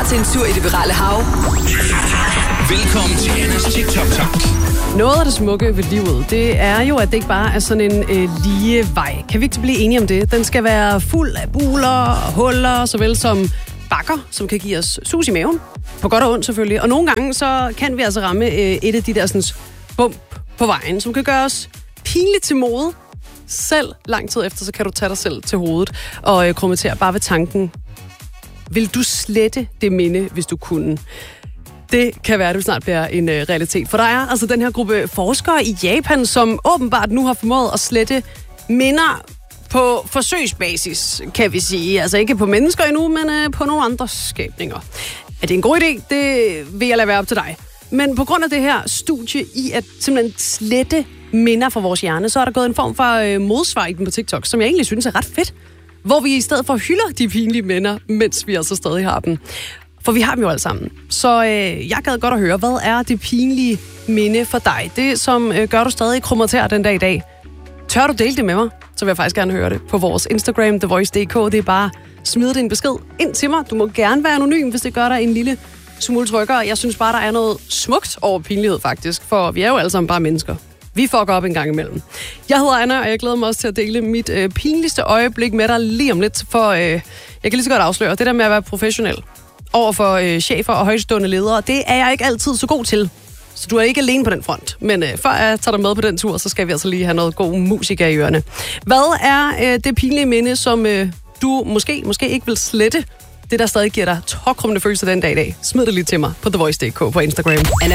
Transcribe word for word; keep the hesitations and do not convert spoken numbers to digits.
til en tur i det virale hav? Velkommen til Annas TikTok-tak. Noget af det smukke ved livet, det er jo, at det ikke bare er sådan en øh, lige vej. Kan vi ikke blive enige om det? Den skal være fuld af buler og huller, såvel som bakker, som kan give os sus i maven. På godt og ondt selvfølgelig. Og nogle gange, så kan vi altså ramme øh, et af de der sådan, bump på vejen, som kan gøre os pinligt til mode. Selv lang tid efter, så kan du tage dig selv til hovedet og øh, kommentere bare ved tanken. Vil du slette det minde, hvis du kunne? Det kan være, at det snart bliver en øh, realitet. For der er altså den her gruppe forskere i Japan, som åbenbart nu har formået at slette minder på forsøgsbasis, kan vi sige. Altså ikke på mennesker endnu, men øh, på nogle andre skabninger. Er det en god idé? Det vil jeg lade være op til dig. Men på grund af det her studie i at simpelthen slette minder fra vores hjerne, så er der gået en form for øh, modsvar i den på TikTok, som jeg egentlig synes er ret fedt. Hvor vi i stedet for hylder de pinlige minder, mens vi altså stadig har dem. For vi har dem jo alle sammen. Så øh, jeg gad godt at høre, hvad er det pinlige minde for dig? Det, som øh, gør du stadig krummerter den dag i dag. Tør du dele det med mig? Så vil jeg faktisk gerne høre det på vores Instagram, The Voice punktum d k. Det er bare smid din besked ind til mig. Du må gerne være anonym, hvis det gør dig en lille smule tryggere. Jeg synes bare, der er noget smukt over pinlighed faktisk, for vi er jo alle sammen bare mennesker. Vi fucker op en gang imellem. Jeg hedder Anna, og jeg glæder mig også til at dele mit øh, pinligste øjeblik med dig lige om lidt, for øh, jeg kan lige så godt afsløre, det der med at være professionel over for øh, chefer og højtstående ledere, det er jeg ikke altid så god til. Så du er ikke alene på den front. Men øh, før jeg tager dig med på den tur, så skal vi altså lige have noget god musik i ørerne. Hvad er øh, det pinlige minde, som øh, du måske, måske ikke vil slette? Det, der stadig giver dig tåkrummende følelser den dag i dag. Smid det lige til mig på The Voice punktum d k på Instagram.